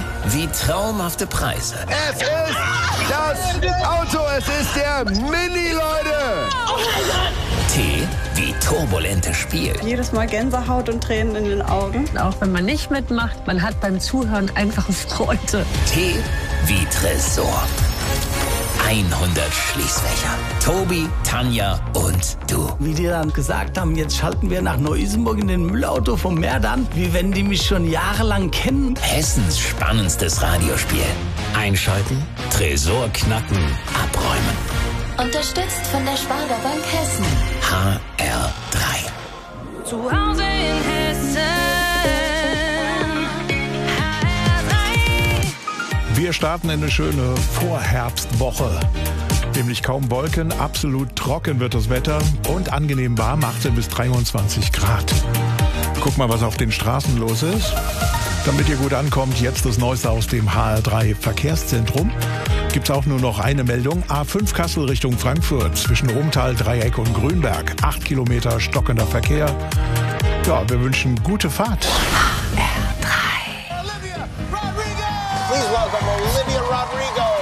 wie traumhafte Preise. Es ist das Auto, es ist der Mini, Leute. T wie turbulentes Spiel. Jedes Mal Gänsehaut und Tränen in den Augen. Auch wenn man nicht mitmacht, man hat beim Zuhören einfache Freude. T wie Tresor. 100 Schließfächer. Tobi, Tanja und du. Wie die dann gesagt haben, jetzt schalten wir nach Neu-Isenburg in den Müllauto vom Merdan, wie wenn die mich schon jahrelang kennen. Hessens spannendstes Radiospiel. Einschalten, Tresor knacken, abräumen. Unterstützt von der Sparda Bank Hessen. HR3. Zu Hause in Hessen. HR3. Wir starten in eine schöne Vorherbstwoche. Nämlich kaum Wolken, absolut trocken wird das Wetter und angenehm warm, 18 bis 23 Grad. Guck mal, was auf den Straßen los ist. Damit ihr gut ankommt, jetzt das Neueste aus dem HR3 Verkehrszentrum. Gibt's auch nur noch eine Meldung. A5 Kassel Richtung Frankfurt zwischen Romtal, Dreieck und Grünberg. 8 Kilometer stockender Verkehr. Ja, wir wünschen gute Fahrt. HR3. Please welcome Olivia Rodrigo.